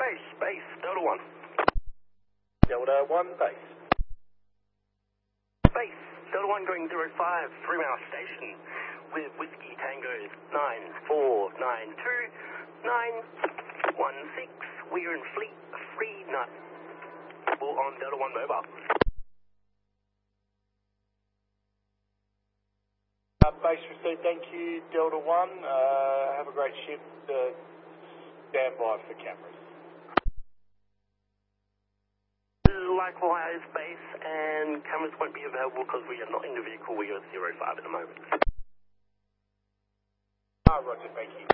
base, Delta 1. Delta 1, base. Base, Delta 1 going 05, 3-mile station with Whiskey Tango 9492 916. We're in Fleet 39. On Delta 1 mobile. Base received, thank you, Delta 1. Have a great shift. Stand by for cameras. Likewise, base, and cameras won't be available because we are not in the vehicle. We are 05 at the moment. Roger, thank you.